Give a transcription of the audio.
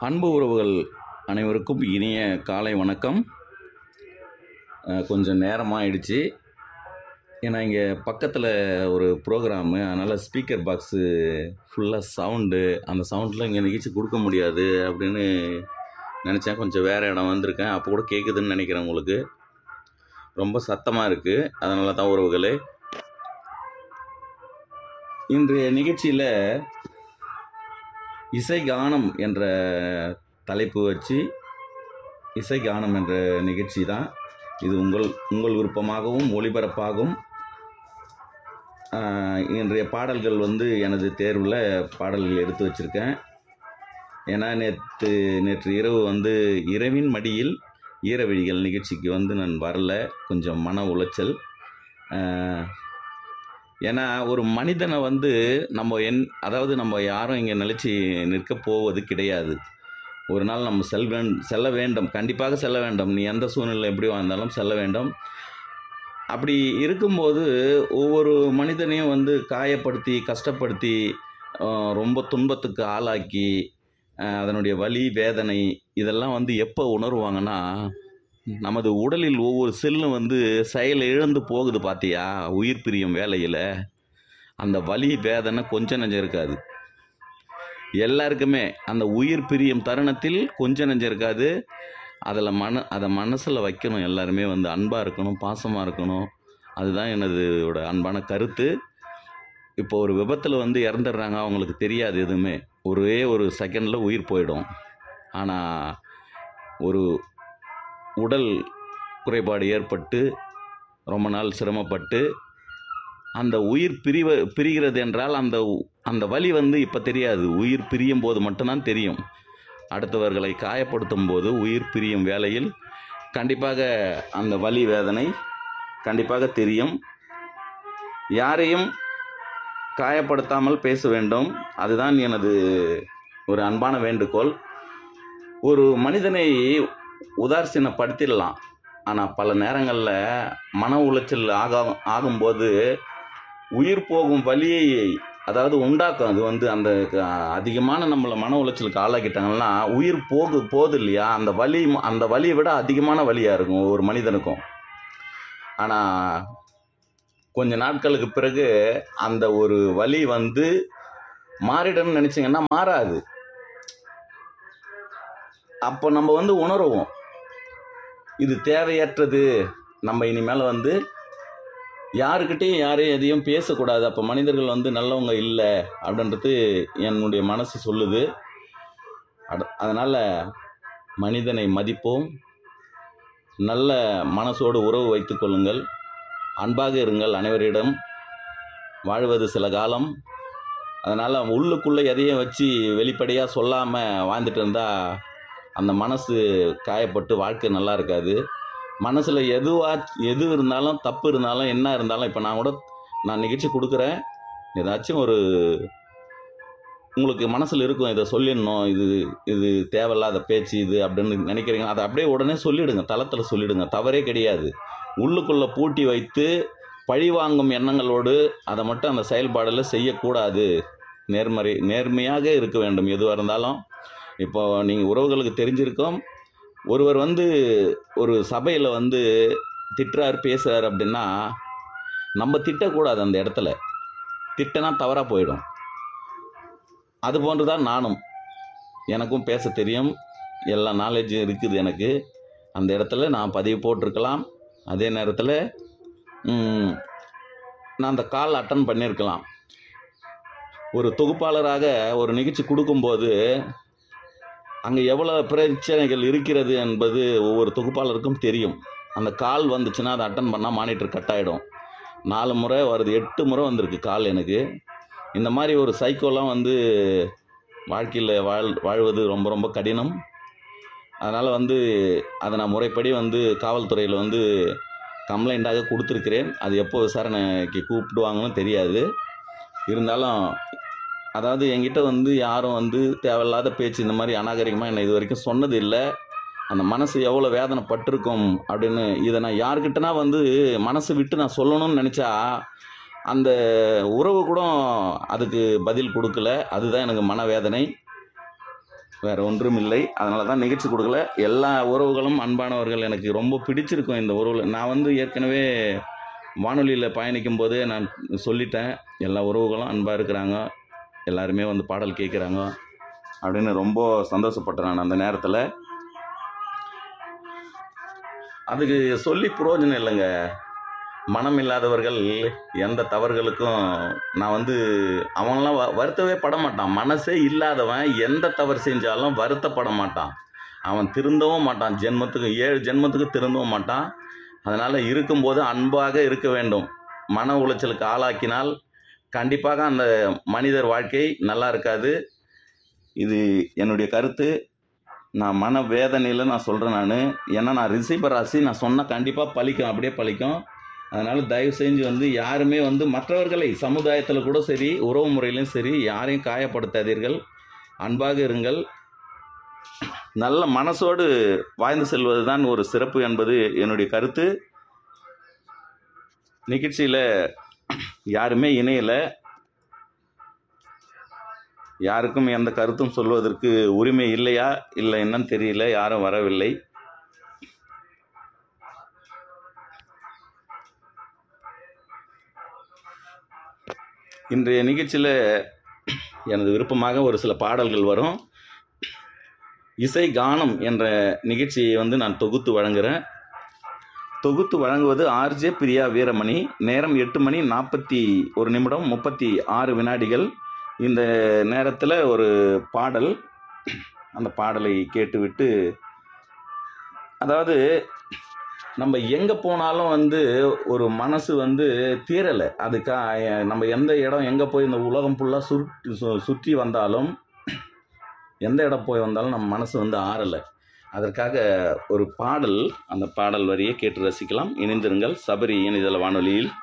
அன்பு உறவுகள் அனைவருக்கும் இனிய காலை வணக்கம். கொஞ்சம் நேரமாகிடுச்சு. ஏன்னா இங்கே பக்கத்தில் ஒரு ப்ரோக்ராமு, அதனால் ஸ்பீக்கர் பாக்ஸு ஃபுல்லாக சவுண்டு, அந்த சவுண்டில் இங்கே நிகழ்ச்சி கொடுக்க முடியாது அப்படின்னு நினச்சேன். கொஞ்சம் வேறு இடம் வந்திருக்கேன். அப்போ கூட கேட்குதுன்னு நினைக்கிறேன். உங்களுக்கு ரொம்ப சத்தமாக இருக்குது. அதனால தான் உறவுகளே, இன்றைய நிகழ்ச்சியில் இசை கானம் என்ற தலைப்பு வச்சு இசை கானம் என்ற நிகழ்ச்சி தான் இது. உங்கள் விருப்பமாகவும் ஒளிபரப்பாகும். இன்றைய பாடல்கள் எனது தேர்வில் பாடல்கள் எடுத்து வச்சுருக்கேன். ஏன்னா நேற்று இரவு இரவின் மடியில் ஈரவிழிகள் நிகழ்ச்சிக்கு நான் வரல. கொஞ்சம் மன உளைச்சல். ஏன்னா ஒரு மனிதனை நம்ம யாரும் இங்கே நிலைச்சி நிற்க போவது கிடையாது. ஒரு நாள் நம்ம செல்ல வேண்டும், கண்டிப்பாக செல்ல வேண்டும். நீ எந்த சூழ்நிலை எப்படி வாழ்ந்தாலும் செல்ல வேண்டும். அப்படி இருக்கும்போது ஒவ்வொரு மனிதனையும் காயப்படுத்தி, கஷ்டப்படுத்தி, ரொம்ப துன்பத்துக்கு ஆளாக்கி, அதனுடைய வலி வேதனை இதெல்லாம் எப்போ உணர்வாங்கன்னா, நமது உடலில் ஒவ்வொரு செல்லும் செயல் இழந்து போகுது பார்த்தியா, உயிர் பிரியும் வேலையில். அந்த வலி வேதனை கொஞ்சம் நெஞ்சம் இருக்காது. எல்லாருக்குமே அந்த உயிர் பிரியும் தருணத்தில் கொஞ்சம் நெஞ்சம் இருக்காது. அதை மனசில் வைக்கணும். எல்லாருமே அன்பாக இருக்கணும், பாசமாக இருக்கணும். அதுதான் எனதோட அன்பான கருத்து. இப்போ ஒரு விபத்தில் இறந்துடுறாங்க, அவங்களுக்கு தெரியாது எதுவுமே. ஒரே ஒரு செகண்டில் உயிர் போயிடும். ஆனால் ஒரு உடல் குறைபாடு ஏற்பட்டு ரொம்ப நாள் சிரமப்பட்டு அந்த உயிர் பிரிகிறது என்றால் அந்த வலி இப்போ தெரியாது. உயிர் பிரியும் போது மட்டும்தான் தெரியும். அடுத்தவர்களை காயப்படுத்தும் போது உயிர் பிரியும் வேளையில் கண்டிப்பாக அந்த வலி வேதனை கண்டிப்பாக தெரியும். யாரையும் காயப்படுத்தாமல் பேச வேண்டும். அதுதான் எனது ஒரு அன்பான வேண்டுகோள். ஒரு மனிதனை உதாசீனப்படுத்திடலாம். ஆனால் பல நேரங்களில் மன உளைச்சல் ஆகும்போது உயிர் போகும் வலியை உண்டாக்கும். அது அந்த அதிகமான நம்மளை மன உளைச்சலுக்கு ஆளாக்கிட்டாங்கன்னா உயிர் போகுது இல்லையா, அந்த வலியை விட அதிகமான வலியாக இருக்கும் ஒரு மனிதனுக்கும். ஆனால் கொஞ்ச நாட்களுக்கு பிறகு அந்த ஒரு வலி மாறிடணும்னு நினச்சிங்கன்னா மாறாது. அப்போ நம்ம உணருவோம், இது தேவையற்றது. நம்ம இனிமேல் யாருக்கிட்டையும் யாரையும் எதையும் பேசக்கூடாது. அப்போ மனிதர்கள் நல்லவங்க இல்லை அப்படின்றது என்னுடைய மனசு சொல்லுது. அதனால் மனிதனை மதிப்போம். நல்ல மனசோடு உறவு வைத்து கொள்ளுங்கள். அன்பாக இருங்கள். அனைவரிடம் வாழ்வது சில காலம். அதனால் உள்ளுக்குள்ளே எதையும் வச்சு வெளிப்படையாக சொல்லாமல் வாழ்ந்துட்டு இருந்தால் அந்த மனசு காயப்பட்டு வாழ்க்கை நல்லா இருக்காது. மனசில் எது இருந்தாலும், தப்பு இருந்தாலும், என்ன இருந்தாலும், இப்போ நான் நிகழ்ச்சி கொடுக்குறேன். ஏதாச்சும் ஒரு உங்களுக்கு மனசில் இருக்கும், இதை சொல்லிடணும், இது தேவையில்லாத பேச்சு இது அப்படின்னு நினைக்கிறீங்க, அதை அப்படியே உடனே சொல்லிவிடுங்க. தளத்தில் சொல்லிவிடுங்க. தவறே கிடையாது. உள்ளுக்குள்ளே பூட்டி வைத்து பழிவாங்கும் எண்ணங்களோடு அதை மட்டும் அந்த செயல்பாடில் செய்யக்கூடாது. நேர்மையாக இருக்க வேண்டும் எதுவாக இருந்தாலும். இப்போ நீங்கள் உறவுகளுக்கு தெரிஞ்சிருக்கோம், ஒருவர் ஒரு சபையில் திட்டுறாரு, பேசுகிறார் அப்படின்னா நம்ம திட்டக்கூடாது. அந்த இடத்துல திட்டினா தவறாக போயிடும். அது போன்று தான் நானும். எனக்கும் பேச தெரியும், எல்லா நாலேஜும் இருக்குது எனக்கு. அந்த இடத்துல நான் பதிவு போட்டிருக்கலாம். அதே நேரத்தில் நான் அந்த கால் அட்டன் பண்ணியிருக்கலாம். ஒரு தொகுப்பாளராக ஒரு நிகழ்ச்சி கொடுக்கும்போது அங்கே எவ்வளோ பிரச்சனைகள் இருக்கிறது என்பது ஒவ்வொரு தொகுப்பாளருக்கும் தெரியும். அந்த கால் வந்துச்சுன்னா அதை அட்டன் பண்ணால் மானிட்டர் கட் ஆகிடும். 4 முறை வருது, 8 முறை வந்திருக்கு கால் எனக்கு. இந்த மாதிரி ஒரு சைக்கோலாம் வாழ்க்கையில் வாழ்வது ரொம்ப ரொம்ப கடினம். அதனால் அதை நான் முறைப்படி காவல்துறையில் கம்ப்ளைண்ட்டாக கொடுத்துருக்கிறேன். அது எப்போ விசாரணைக்கு கூப்பிடுவாங்கன்னு தெரியாது. இருந்தாலும் என்கிட்ட யாரும் தேவையில்லாத பேச்சு இந்த மாதிரி அநாகரிகமாக என்னை இது வரைக்கும் சொன்னது இல்லை. அந்த மனசு எவ்வளோ வேதனைப்பட்டிருக்கும் அப்படின்னு இதை நான் யார்கிட்டனா மனசு விட்டு நான் சொல்லணும்னு நினச்சா அந்த உறவு கூட அதுக்கு பதில் கொடுக்கல. அதுதான் எனக்கு மனவேதனை. வேறு ஒன்றும் இல்லை. அதனால தான் நிகழ்ச்சி கொடுக்கல. எல்லா உறவுகளும் அன்பானவர்கள். எனக்கு ரொம்ப பிடிச்சிருக்கும் இந்த உறவில். நான் ஏற்கனவே வானொலியில் பயணிக்கும் போதே நான் சொல்லிட்டேன், எல்லா உறவுகளும் அன்பாக இருக்கிறாங்க, எல்லாருமே பாடல் கேட்குறாங்க அப்படின்னு ரொம்ப சந்தோஷப்பட்டேன் நான் அந்த நேரத்தில். அதுக்கு சொல்லி பிரயோஜனம் இல்லைங்க. மனம் இல்லாதவர்கள் எந்த தவறுகளுக்கும் நான் அவங்களாம் வருத்தவே பட மாட்டான். மனசே இல்லாதவன் எந்த தவறு செஞ்சாலும் வருத்தப்பட மாட்டான். அவன் திருந்தவும் மாட்டான். 7 ஜென்மத்துக்கு திருந்தவும் மாட்டான். அதனால் இருக்கும்போது அன்பாக இருக்க வேண்டும். மன உளைச்சலுக்கு ஆளாக்கினால் கண்டிப்பாக அந்த மனிதர் வாழ்க்கை நல்லா இருக்காது. இது என்னுடைய கருத்து. நான் மன வேதனையில் நான் சொல்கிறேன். ஏன்னா நான் ரிஷப ராசி. நான் சொன்னால் கண்டிப்பாக பலிக்கும், அப்படியே பலிக்கும். அதனால் தயவு செஞ்சு யாருமே மற்றவர்களை சமுதாயத்தில் கூட சரி, உறவு முறையிலும் சரி, யாரையும் காயப்படுத்தாதீர்கள். அன்பாக இருங்கள். நல்ல மனசோடு வாழ்ந்து செல்வது தான் ஒரு சிறப்பு என்பது என்னுடைய கருத்து. நிகழ்ச்சியில் யாருமே இணையலை. யாருக்கும் எந்த கருத்தும் சொல்வதற்கு உரிமை இல்லையா இல்லை என்னன்னு தெரியல. யாரும் வரவில்லை. இன்றைய நிகழ்ச்சியில் எனது விருப்பமாக ஒரு சில பாடல்கள் வரும். இசை கானம் என்ற நிகழ்ச்சியை நான் தொகுத்து வழங்குகிறேன். தொகுத்து வழங்குவது ஆர்ஜே பிரியா வீரமணி. நேரம் 8:41:36. இந்த நேரத்தில் ஒரு பாடல், அந்த பாடலை கேட்டுவிட்டு, அதாவது நம்ம எங்கே போனாலும் ஒரு மனசு தீரலை. நம்ம எந்த இடம் எங்கே போய் இந்த உலகம் ஃபுல்லாக சுற்றி வந்தாலும், எந்த இடம் போய் வந்தாலும் நம்ம மனசு ஆறலை. அதற்காக ஒரு பாடல், அந்த பாடல் வரியை கேட்டு ரசிக்கலாம். இணைந்திருங்கள் சபரி இணையதள வானொலியில்.